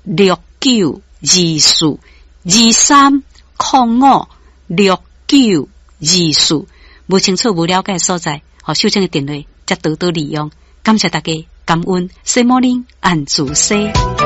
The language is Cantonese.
230524，无清楚无了解所在，秀珍的电话则多多利用。感谢大家，感恩，西摩林安主西。